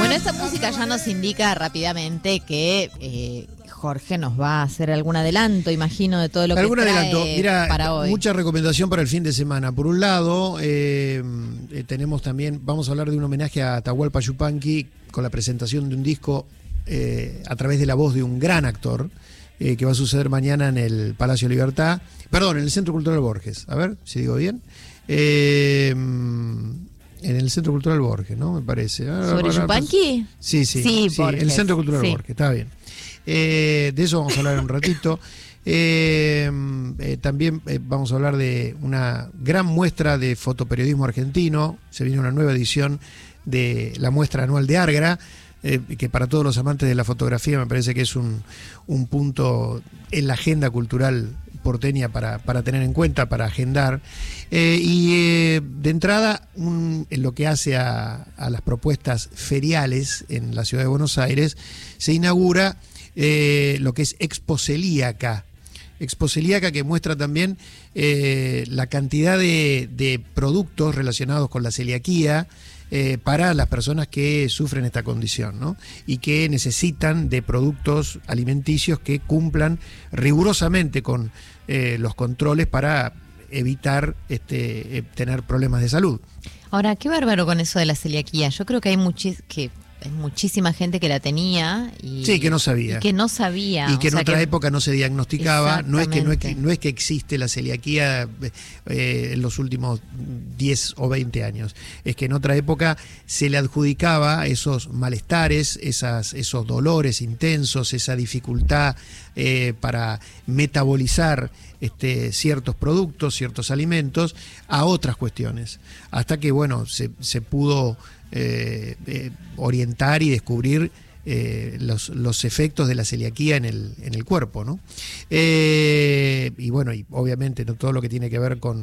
Bueno, esta música ya nos indica rápidamente que Jorge nos va a hacer algún adelanto, imagino, de todo lo que trae Mira, para hoy. Mucha recomendación para el fin de semana. Por un lado, tenemos también, vamos a hablar de un homenaje a Atahualpa Yupanqui con la presentación de un disco a través de la voz de un gran actor, que va a suceder mañana en el Palacio Libertad, perdón, en el Centro Cultural Borges, a ver si digo bien. En el Centro Cultural Borges, ¿no? Me parece. ¿Sobre Yupanqui? Sí, Borges. El Centro Cultural Borges, está bien. De eso vamos a hablar un ratito. También vamos a hablar de una gran muestra de fotoperiodismo argentino. Se viene una nueva edición de la muestra anual de Argra, que para todos los amantes de la fotografía me parece que es un punto en la agenda cultural porteña para tener en cuenta, para agendar. De entrada, en lo que hace a las propuestas feriales en la ciudad de Buenos Aires, se inaugura lo que es Expo Celíaca. Expo Celíaca, que muestra también la cantidad de productos relacionados con la celiaquía para las personas que sufren esta condición, ¿no? Y que necesitan de productos alimenticios que cumplan rigurosamente con los controles para evitar tener problemas de salud. Ahora, qué bárbaro con eso de la celiaquía. Yo creo que hay muchísima gente que la tenía y sí, que no sabía. Y que no sabía. Y que en otra época no se diagnosticaba. No es que existe la celiaquía en los últimos 10 o 20 años. Es que en otra época se le adjudicaba esos malestares, esos dolores intensos, esa dificultad para metabolizar ciertos productos, ciertos alimentos, a otras cuestiones. Hasta que, bueno, se pudo orientar y descubrir los efectos de la celiaquía en el cuerpo, ¿no? Y bueno, y obviamente no todo lo que tiene que ver con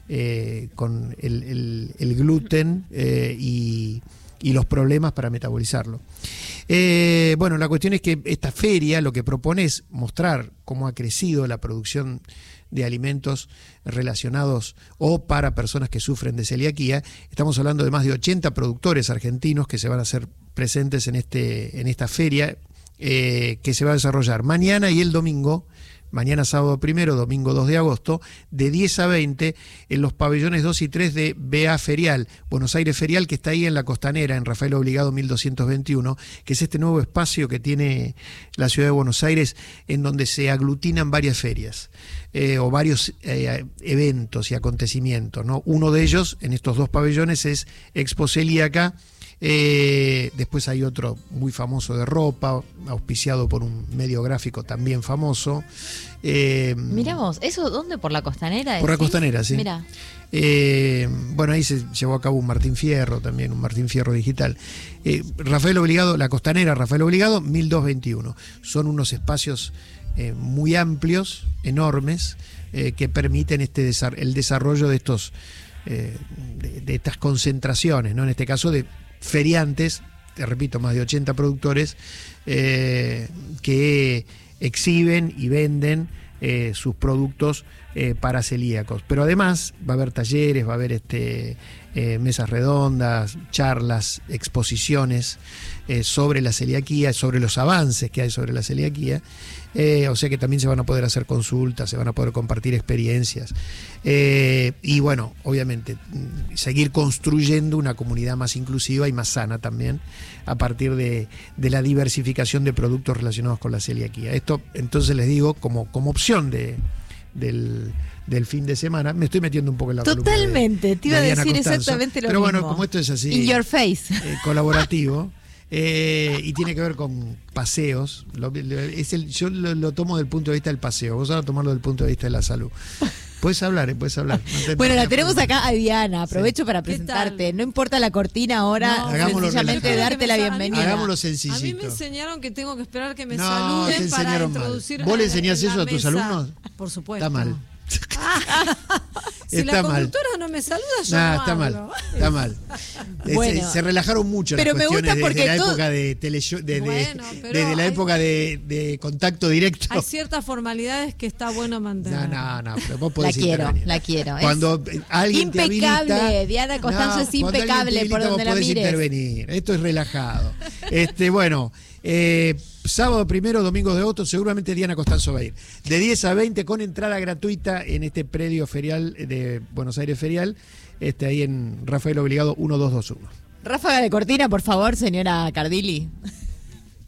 el gluten y los problemas para metabolizarlo. Bueno, la cuestión es que esta feria lo que propone es mostrar cómo ha crecido la producción de alimentos relacionados o para personas que sufren de celiaquía. Estamos hablando de más de 80 productores argentinos que se van a hacer presentes en esta feria que se va a desarrollar mañana y el domingo. Mañana sábado 1, domingo 2 de agosto, de 10 a 20, en los pabellones 2 y 3 de BA Ferial, Buenos Aires Ferial, que está ahí en la Costanera, en Rafael Obligado 1221, que es este nuevo espacio que tiene la ciudad de Buenos Aires, en donde se aglutinan varias ferias o varios eventos y acontecimientos, ¿no? Uno de ellos, en estos dos pabellones, es Expo Celíaca. Después hay otro muy famoso de ropa, auspiciado por un medio gráfico también famoso. Mirá vos, ¿eso dónde? ¿Por la Costanera? Por la Costanera, sí. Mirá. Bueno, ahí se llevó a cabo un Martín Fierro también, un Martín Fierro digital. Rafael Obligado, la Costanera Rafael Obligado, 1221. Son unos espacios muy amplios, enormes, que permiten el desarrollo de de estas concentraciones, ¿no? En este caso de feriantes, te repito, más de 80 productores que exhiben y venden sus productos para celíacos. Pero además va a haber talleres, va a haber mesas redondas, charlas, exposiciones sobre la celiaquía, sobre los avances que hay sobre la celiaquía. O sea que también se van a poder hacer consultas, se van a poder compartir experiencias. Y bueno, obviamente, seguir construyendo una comunidad más inclusiva y más sana también, a partir de la diversificación de productos relacionados con la celiaquía. Esto, entonces les digo, como opción del fin de semana. Me estoy metiendo un poco en la totalmente, te iba a decir Costanzo, exactamente lo pero mismo. Pero bueno, como esto es así, in your face, colaborativo, y tiene que ver con paseos, yo lo tomo del punto de vista del paseo, vos ahora tomarlo del punto de vista de la salud. Puedes hablar, puedes hablar. Bueno, la tenemos acá a Diana. Aprovecho para presentarte. No importa la cortina ahora, sencillamente darte la bienvenida. Hagámoslo sencillito. A mí me enseñaron que tengo que esperar que me saluden para introducir. ¿Vos le enseñás eso a tus alumnos? Por supuesto. Está mal. Si la conductora no me saluda, yo no está hablo. Está mal. Bueno, se relajaron mucho las cuestiones desde la época de desde la época de contacto directo. Hay ciertas formalidades que está bueno mantener. No, pero vos podés la quiero. Cuando alguien impecable, te habilita, Diana Costanzo es impecable por donde la mires. Intervenir. Esto es relajado. Bueno, sábado 1, domingo de agosto, seguramente Diana Costanzo va a ir. De 10 a 20 con entrada gratuita en este predio ferial de Buenos Aires Ferial, ahí en Rafael Obligado 1221. Ráfaga de cortina, por favor, señora Cardilli.